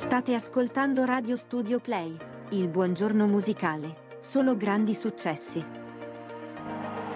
State ascoltando Radio Studio Play, il buongiorno musicale, solo grandi successi.